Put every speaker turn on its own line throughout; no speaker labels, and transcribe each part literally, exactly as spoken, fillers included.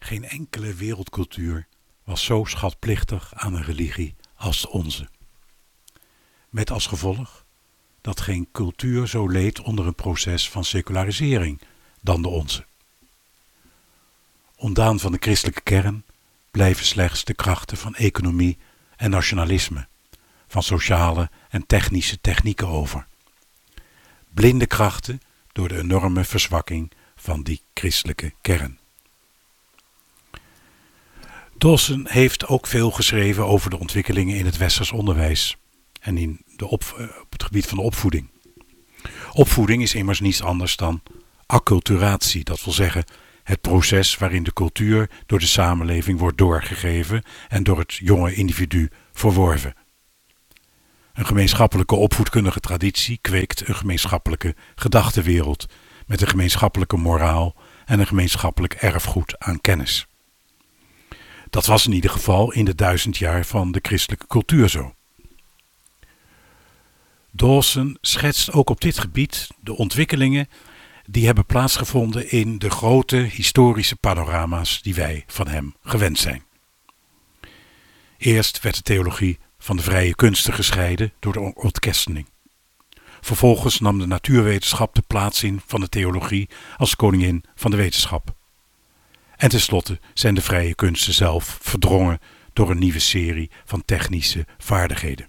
Geen enkele wereldcultuur was zo schatplichtig aan een religie als de onze. Met als gevolg dat geen cultuur zo leed onder een proces van secularisering dan de onze. Ontdaan van de christelijke kern blijven slechts de krachten van economie en nationalisme, van sociale en technische technieken over. Blinde krachten door de enorme verzwakking van die christelijke kern. Dawson heeft ook veel geschreven over de ontwikkelingen in het westers onderwijs en in de op, op het gebied van de opvoeding. Opvoeding is immers niets anders dan acculturatie, dat wil zeggen het proces waarin de cultuur door de samenleving wordt doorgegeven en door het jonge individu verworven. Een gemeenschappelijke opvoedkundige traditie kweekt een gemeenschappelijke gedachtenwereld met een gemeenschappelijke moraal en een gemeenschappelijk erfgoed aan kennis. Dat was in ieder geval in de duizend jaar van de christelijke cultuur zo. Dawson schetst ook op dit gebied de ontwikkelingen die hebben plaatsgevonden in de grote historische panorama's die wij van hem gewend zijn. Eerst werd de theologie van de vrije kunsten gescheiden door de ontkerstening. Vervolgens nam de natuurwetenschap de plaats in van de theologie als koningin van de wetenschap. En tenslotte zijn de vrije kunsten zelf verdrongen door een nieuwe serie van technische vaardigheden.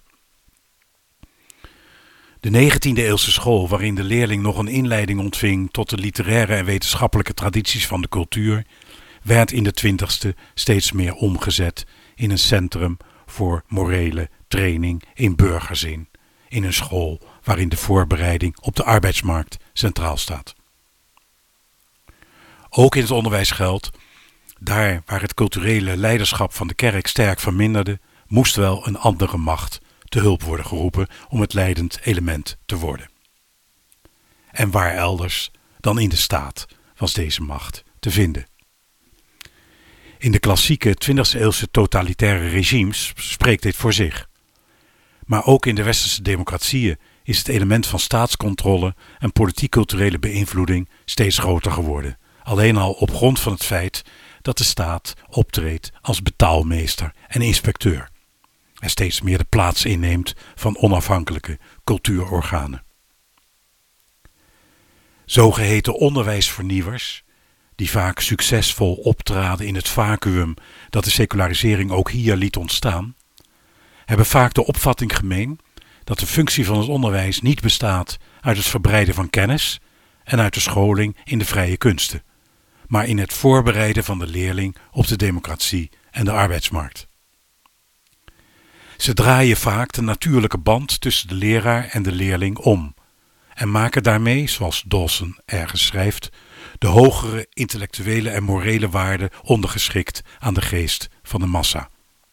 De negentiende eeuwse school, waarin de leerling nog een inleiding ontving tot de literaire en wetenschappelijke tradities van de cultuur, werd in de twintigste steeds meer omgezet in een centrum voor morele training in burgerzin, in een school waarin de voorbereiding op de arbeidsmarkt centraal staat. Ook in het onderwijs geldt, daar waar het culturele leiderschap van de kerk sterk verminderde, moest wel een andere macht te hulp worden geroepen om het leidend element te worden. En waar elders dan in de staat was deze macht te vinden. In de klassieke twintigste eeuwse totalitaire regimes spreekt dit voor zich. Maar ook in de westerse democratieën is het element van staatscontrole en politiek-culturele beïnvloeding steeds groter geworden. Alleen al op grond van het feit dat de staat optreedt als betaalmeester en inspecteur. En steeds meer de plaats inneemt van onafhankelijke cultuurorganen. Zogeheten onderwijsvernieuwers, die vaak succesvol optraden in het vacuüm dat de secularisering ook hier liet ontstaan, hebben vaak de opvatting gemeen dat de functie van het onderwijs niet bestaat uit het verbreiden van kennis en uit de scholing in de vrije kunsten, maar in het voorbereiden van de leerling op de democratie en de arbeidsmarkt. Ze draaien vaak de natuurlijke band tussen de leraar en de leerling om en maken daarmee, zoals Dawson ergens schrijft, de hogere intellectuele en morele waarden ondergeschikt aan de geest van de massa.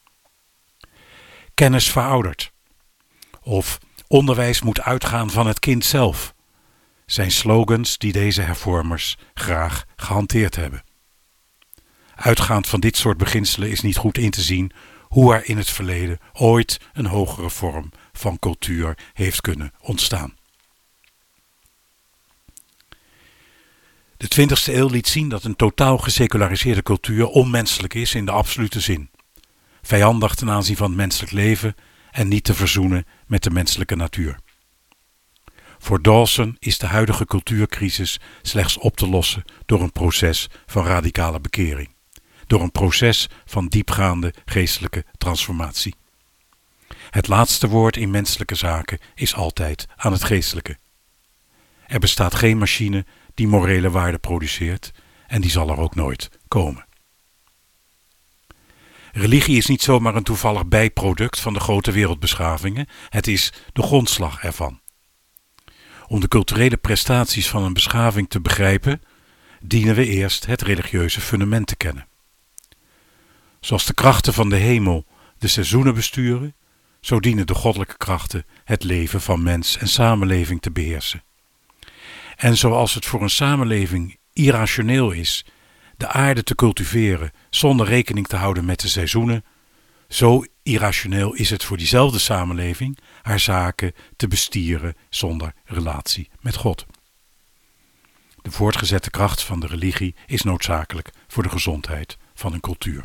Kennis veroudert. Of onderwijs moet uitgaan van het kind zelf, zijn slogans die deze hervormers graag gehanteerd hebben. Uitgaand van dit soort beginselen is niet goed in te zien hoe er in het verleden ooit een hogere vorm van cultuur heeft kunnen ontstaan. De twintigste eeuw liet zien dat een totaal geseculariseerde cultuur onmenselijk is in de absolute zin. Vijandig ten aanzien van het menselijk leven en niet te verzoenen met de menselijke natuur. Voor Dawson is de huidige cultuurcrisis slechts op te lossen door een proces van radicale bekering. Door een proces van diepgaande geestelijke transformatie. Het laatste woord in menselijke zaken is altijd aan het geestelijke. Er bestaat geen machine die morele waarde produceert en die zal er ook nooit komen. Religie is niet zomaar een toevallig bijproduct van de grote wereldbeschavingen, het is de grondslag ervan. Om de culturele prestaties van een beschaving te begrijpen, dienen we eerst het religieuze fundament te kennen. Zoals de krachten van de hemel de seizoenen besturen, zo dienen de goddelijke krachten het leven van mens en samenleving te beheersen. En zoals het voor een samenleving irrationeel is de aarde te cultiveren zonder rekening te houden met de seizoenen, zo irrationeel is het voor diezelfde samenleving haar zaken te bestieren zonder relatie met God. De voortgezette kracht van de religie is noodzakelijk voor de gezondheid van een cultuur.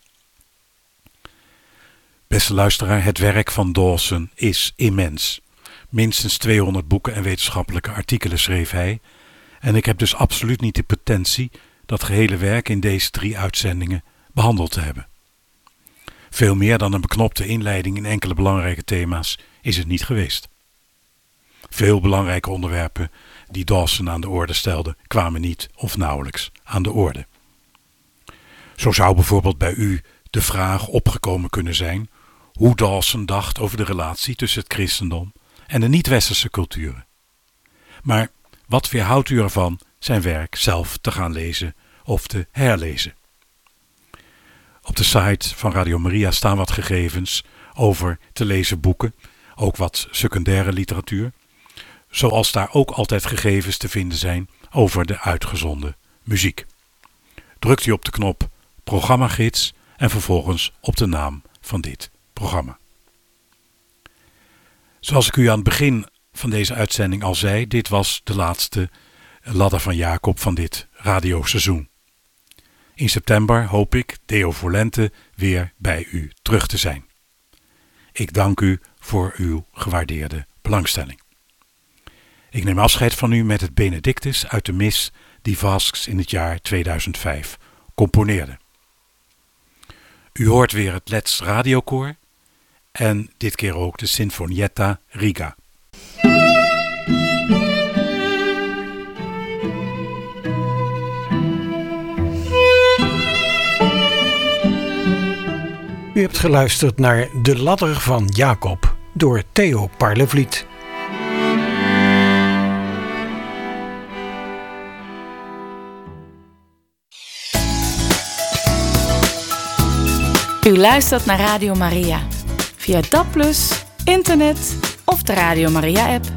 Beste luisteraar, het werk van Dawson is immens. Minstens tweehonderd boeken en wetenschappelijke artikelen schreef hij. En ik heb dus absoluut niet de pretentie dat gehele werk in deze drie uitzendingen behandeld te hebben. Veel meer dan een beknopte inleiding in enkele belangrijke thema's is het niet geweest. Veel belangrijke onderwerpen die Dawson aan de orde stelde, kwamen niet of nauwelijks aan de orde. Zo zou bijvoorbeeld bij u de vraag opgekomen kunnen zijn hoe Dawson dacht over de relatie tussen het christendom en de niet-westerse culturen. Maar wat weerhoudt u ervan zijn werk zelf te gaan lezen of te herlezen? Op de site van Radio Maria staan wat gegevens over te lezen boeken, ook wat secundaire literatuur, zoals daar ook altijd gegevens te vinden zijn over de uitgezonden muziek. Drukt u op de knop programmagids en vervolgens op de naam van dit programma. Zoals ik u aan het begin van deze uitzending al zei, dit was de laatste ladder van Jacob van dit radioseizoen. In september hoop ik, Deo Volente, weer bij u terug te zijn. Ik dank u voor uw gewaardeerde belangstelling. Ik neem afscheid van u met het Benedictus uit de mis die Vasks in het jaar tweeduizend vijf componeerde. U hoort weer het Let's Radiokoor en dit keer ook de Sinfonietta Riga.
U hebt geluisterd naar De Ladder van Jacob door Theo Parlevliet.
U luistert naar Radio Maria via D A B plus, internet of de Radio Maria app.